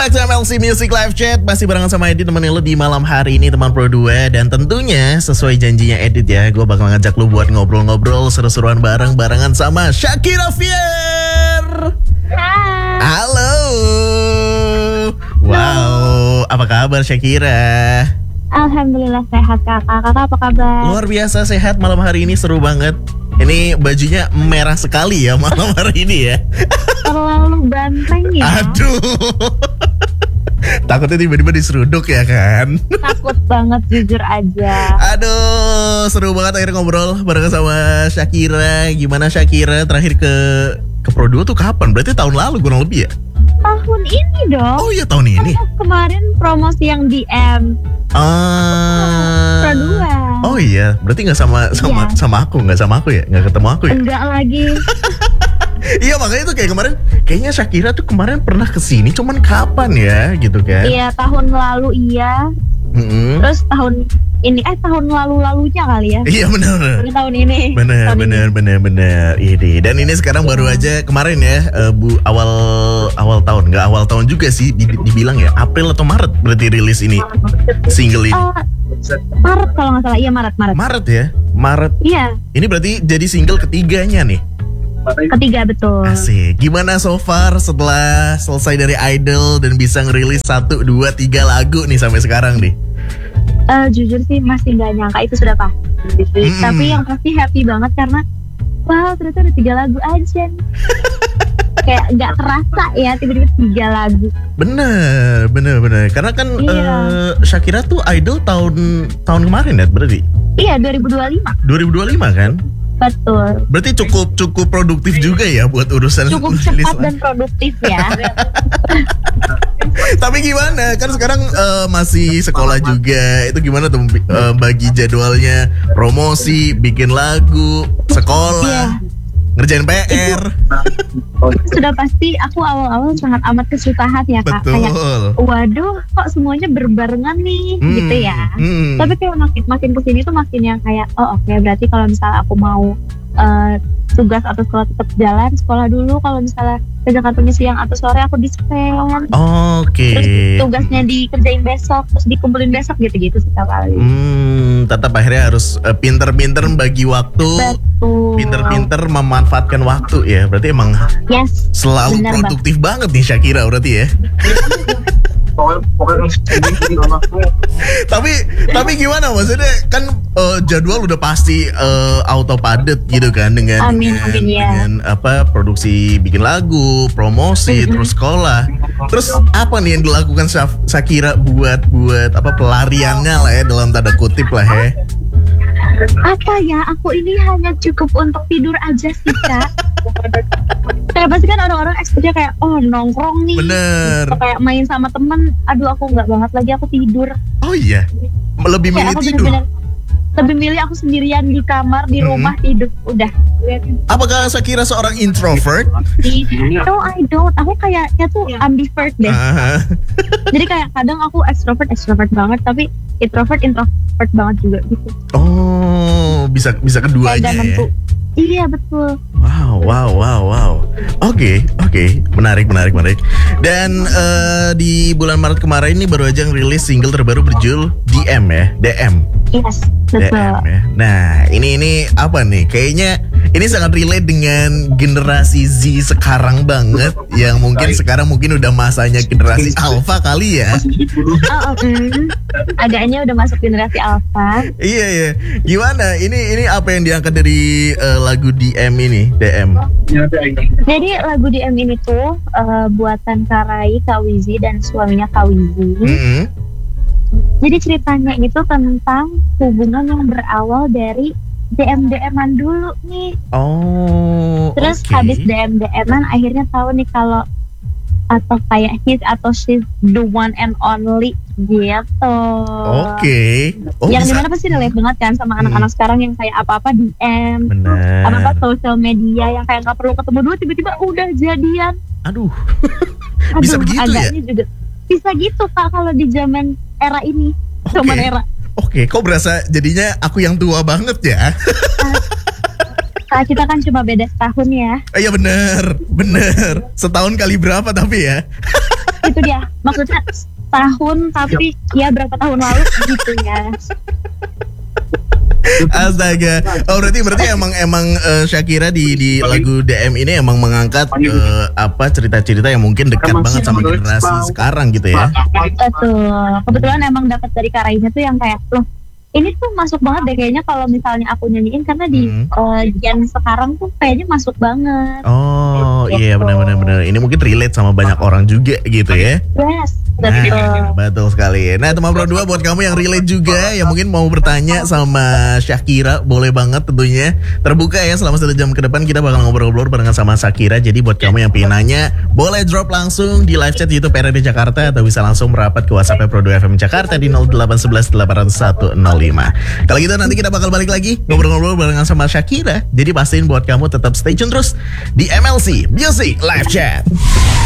back to MLC Music Live Chat. Masih barengan sama Edit, temenin lo di malam hari ini teman Pro 2. Dan tentunya sesuai janjinya Edit ya, gue bakal ngajak lo buat ngobrol-ngobrol seru-seruan barengan sama Shakira Fier. Hai. Halo. Wow, apa kabar Shakira? Alhamdulillah sehat kakak. Kakak apa kabar? Luar biasa sehat, malam hari ini seru banget. Ini bajunya merah sekali ya malam hari ini ya. Terlalu banteng ya. Aduh. Takutnya tiba-tiba diseruduk ya kan. Takut banget jujur aja. Aduh, seru banget akhirnya ngobrol bareng sama Shakira. Gimana Shakira terakhir ke Pro 2 tuh kapan? Berarti tahun lalu kurang lebih ya? Tahun ini dong. Oh iya tahun ini. Kemarin promosi yang DM Pro 2. Oh iya, berarti nggak sama aku ya? Nggak ketemu aku ya? Enggak lagi. Iya makanya tuh kayak kemarin, kayaknya Shakira tuh kemarin pernah kesini, cuman kapan ya gitu kan? Iya tahun lalu iya. Terus tahun ini tahun lalu-lalunya kali ya. Iya benar. Tahun ini. Benar. Ini. Dan ini sekarang baru aja kemarin ya, awal tahun, nggak awal tahun juga sih, dibilang ya April atau Maret berarti rilis ini single ini. Maret kalau nggak salah, iya Maret. Maret ya, Maret. Iya. Ini berarti jadi single ketiganya nih. Ketiga betul. Asik. Gimana so far setelah selesai dari Idol dan bisa ngerilis 1, 2, 3 lagu nih sampai sekarang nih? Jujur sih masih nggak nyangka itu sudah pasti. Tapi yang pasti happy banget karena wow ternyata ada 3 lagu aja nih. Kayak nggak terasa ya tiba-tiba 3 lagu. Bener. Karena kan Shakira tuh Idol tahun kemarin ya berarti? Iya 2025. 2025 kan? Betul. Berarti cukup produktif juga ya buat urusan cukup cepat dan produktif ya. Tapi gimana? Kan sekarang masih sekolah juga. Itu gimana tuh bagi jadwalnya? Promosi, bikin lagu, sekolah, ngerjain PR. Sudah pasti aku awal-awal sangat amat kesusahan ya Kak. Betul. Kayak waduh kok semuanya berbarengan nih gitu ya. Tapi kayak makin kesini tuh makin yang kayak oke, berarti kalau misalnya aku mau tugas atau sekolah tetap jalan, sekolah dulu. Kalau misalnya kerjaannya siang atau sore aku dispen. Oke. Terus tugasnya dikerjain besok, terus dikumpulin besok gitu-gitu sih kali. Tetap akhirnya harus pinter-pinter bagi waktu. Betul. Pinter-pinter memanfaatkan waktu ya. Berarti emang selalu produktif banget nih Shakira berarti ya. Tapi gimana maksudnya kan jadwal udah pasti auto padet gitu kan dengan produksi bikin lagu, promosi, terus sekolah. Terus apa nih yang dilakukan Shakira buat pelariannya lah ya dalam tanda kutip lah ya? Apa ya, aku ini hanya cukup untuk tidur aja sih Kak. Kayak pasti kan orang-orang ekspektnya kayak nongkrong nih. Bener. Kayak main sama temen. Aduh aku nggak banget lagi, aku tidur. Oh iya, lebih milih tidur. Lebih milih aku sendirian di kamar di rumah tidur udah. Apakah Shakira seorang introvert? No, I don't. Aku kayaknya tuh ambivert deh. Jadi kayak kadang aku extrovert banget, tapi introvert banget juga gitu. Oh, bisa keduanya ya. Iya betul. Wow. Oke. Menarik. Dan di bulan Maret kemarin ini baru aja ngerilis single terbaru berjudul DM ya, DM. Yes, betul. DM ya. Nah, ini apa nih? Kayaknya ini sangat relate dengan generasi Z sekarang banget, yang mungkin sekarang udah masanya generasi Alpha kali ya. Agaknya udah masuk generasi Alpha. Iya. Gimana? Ini apa yang diangkat dari lagu DM ini? DM. Jadi lagu DM ini tuh buatan Karai, Kak Wizi dan suaminya Kak Wizi. Jadi ceritanya itu tentang hubungan yang berawal dari DM-an dulu nih. Terus habis DM-an akhirnya tahu nih kalau atau kayak he's atau she's the one and only gitu. Yang dimana pasti relate banget kan sama anak-anak sekarang yang kayak apa-apa DM, apa-apa sosial media yang kayak nggak perlu ketemu dulu tiba-tiba udah jadian. Aduh. Bisa begitu ya? Juga bisa gitu Kak kalau di zaman era ini. Zaman era. Kok berasa jadinya aku yang tua banget ya? Kita kan cuma beda setahun ya. Iya bener. Setahun kali berapa tapi ya? Itu dia, maksudnya tahun tapi ya berapa tahun lalu gitu ya. Astaga. Oh berarti emang Shakira di lagu DM ini emang mengangkat cerita-cerita yang mungkin dekat banget sama generasi sekarang gitu ya. Betul. Kebetulan emang dapat dari Karainya tuh yang kayak loh, ini tuh masuk banget deh kayaknya kalau misalnya aku nyanyiin, karena di gen sekarang tuh kayaknya masuk banget. Oh iya benar. Ini mungkin relate sama banyak orang juga gitu ya. Yes, betul sekali. Nah teman Pro 2, buat kamu yang relate juga, yang mungkin mau bertanya sama Shakira, boleh banget tentunya. Terbuka ya, selama 1 jam ke depan kita bakal ngobrol-ngobrol barengan sama Shakira. Jadi buat kamu yang pengen nanya, boleh drop langsung di live chat YouTube RRD Jakarta, atau bisa langsung merapat ke WhatsApp Pro 2 FM Jakarta di 0811 801 05. Kalau gitu nanti kita bakal balik lagi ngobrol-ngobrol barengan sama Shakira. Jadi pastiin buat kamu tetap stay tune terus di MLC Music Live Chat.